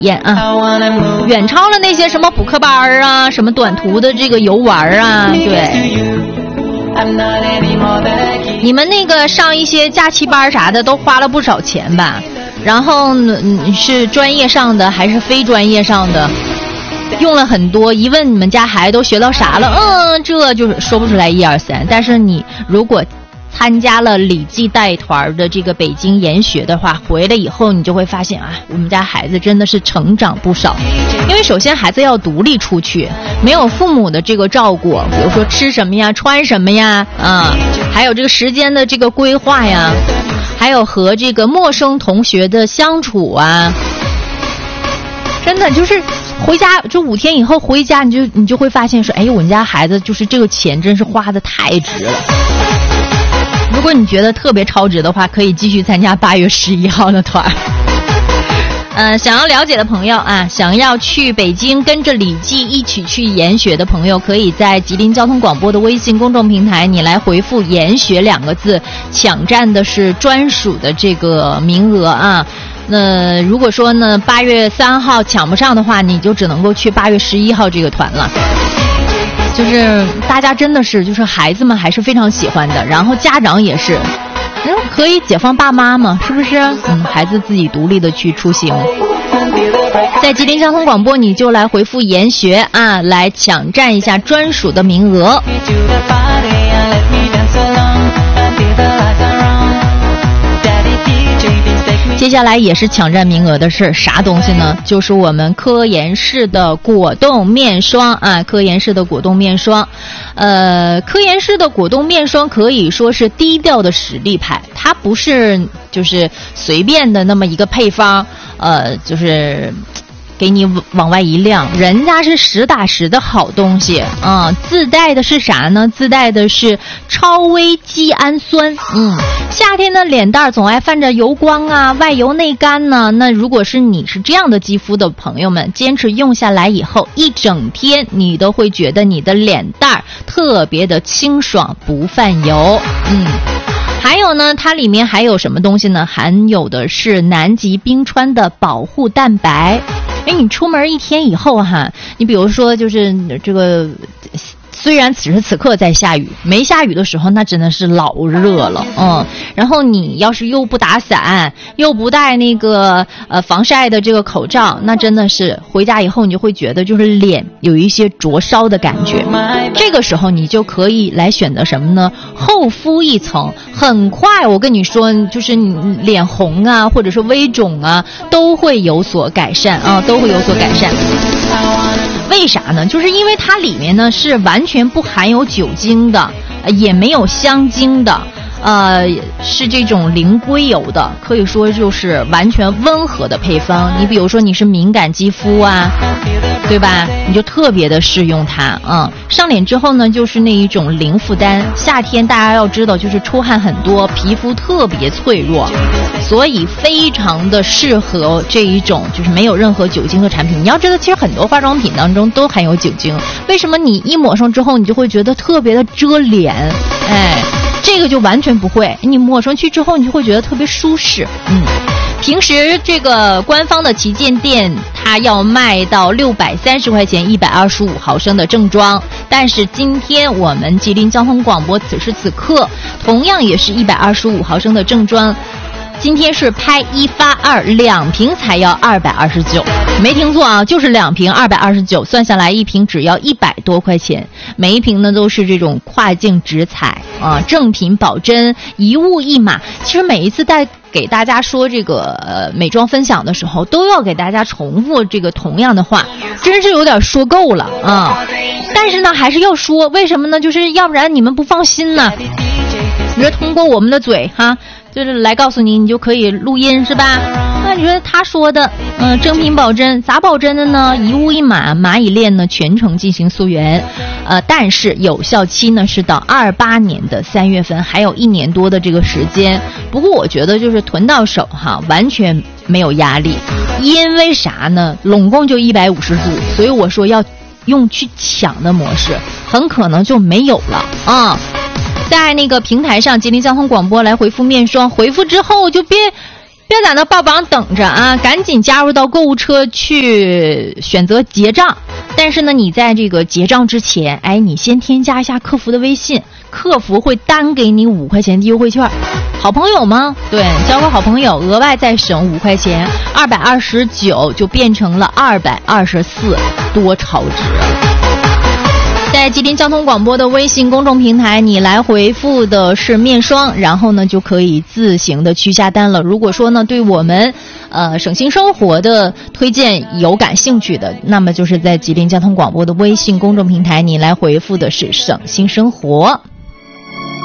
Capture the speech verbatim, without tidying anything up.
验啊，远超了那些什么补课班啊，什么短途的这个游玩啊。对，你们那个上一些假期班啥的都花了不少钱吧？然后嗯，是专业上的还是非专业上的？用了很多，一问你们家孩子都学到啥了？嗯，这就是说不出来一二三。但是你如果参加了李记带团的这个北京研学的话，回来以后你就会发现啊，我们家孩子真的是成长不少。因为首先孩子要独立出去，没有父母的这个照顾，比如说吃什么呀，穿什么呀，啊，还有这个时间的这个规划呀，还有和这个陌生同学的相处啊，真的就是回家就五天以后回家，你就你就会发现说，哎，我们家孩子就是这个钱真是花的太值了。如果你觉得特别超值的话，可以继续参加八月十一号的团。呃，想要了解的朋友啊，想要去北京跟着李记一起去研学的朋友，可以在吉林交通广播的微信公众平台，你来回复研学两个字，抢占的是专属的这个名额啊。那如果说呢八月三号抢不上的话，你就只能够去八月十一号这个团了。就是大家真的是，就是孩子们还是非常喜欢的，然后家长也是，嗯，可以解放爸妈嘛，是不是？嗯，孩子自己独立的去出行。在吉林交通广播，你就来回复研学啊，来抢占一下专属的名额。接下来也是抢占名额的是啥东西呢？就是我们科研室的果冻面霜啊，科研室的果冻面霜。呃，科研室的果冻面霜可以说是低调的实力派，它不是就是随便的那么一个配方，呃，就是给你往外一晾，人家是实打实的好东西啊、嗯！自带的是啥呢？自带的是超微肌氨酸。嗯，夏天的脸蛋总爱泛着油光啊，外油内干呢。那如果是你是这样的肌肤的朋友们，坚持用下来以后，一整天你都会觉得你的脸蛋特别的清爽，不泛油。嗯。还有呢，它里面还有什么东西呢？含有的是南极冰川的保护蛋白。哎，你出门一天以后哈，你比如说就是这个，虽然此时此刻在下雨，没下雨的时候那真的是老热了，嗯。然后你要是又不打伞，又不戴那个呃防晒的这个口罩，那真的是回家以后你就会觉得就是脸有一些灼烧的感觉。这个时候你就可以来选择什么呢？厚敷一层，很快我跟你说，就是你脸红啊，或者是微肿啊，都会有所改善啊，都会有所改善。为啥呢？就是因为它里面呢是完全不含有酒精的，也没有香精的，呃，是这种零硅油的，可以说就是完全温和的配方。你比如说你是敏感肌肤啊，对吧？你就特别的适用它，嗯，上脸之后呢，就是那一种零负担。夏天大家要知道，就是出汗很多，皮肤特别脆弱，所以非常的适合这一种就是没有任何酒精的产品。你要知道，其实很多化妆品当中都含有酒精，为什么你一抹上之后，你就会觉得特别的遮脸？哎。这个就完全不会，你抹上去之后你就会觉得特别舒适。嗯，平时这个官方的旗舰店它要卖到六百三十块钱一百二十五毫升的正装，但是今天我们吉林交通广播此时此刻同样也是一百二十五毫升的正装，今天是拍一发二，两瓶才要二百二十九，没听错啊，就是两瓶二百二十九，算下来一瓶只要一百多块钱。每一瓶呢都是这种跨境直采啊，正品保真，一物一码。其实每一次带给大家说这个呃美妆分享的时候，都要给大家重复这个同样的话，真是有点说够了啊。但是呢还是要说，为什么呢？就是要不然你们不放心呢。你说通过我们的嘴哈，就是来告诉你，你就可以录音是吧？那你说他说的，嗯、呃，正品保真，咋保真的呢？一物一码，蚂蚁链呢全程进行溯源，呃，但是有效期呢是到二八年的三月份，还有一年多的这个时间。不过我觉得就是囤到手哈，完全没有压力，因为啥呢？拢共就一百五十组，所以我说要用去抢的模式，很可能就没有了啊。在那个平台上，吉林交通广播来回复面霜，回复之后就别别在那报榜等着啊，赶紧加入到购物车去选择结账。但是呢，你在这个结账之前，哎，你先添加一下客服的微信，客服会单给你五块钱的优惠券。好朋友吗？对，交个好朋友，额外再省五块钱，二百二十九就变成了二百二十四，多超值！在吉林交通广播的微信公众平台，你来回复的是面霜，然后呢就可以自行的去下单了。如果说呢对我们呃省心生活的推荐有感兴趣的，那么就是在吉林交通广播的微信公众平台，你来回复的是省心生活。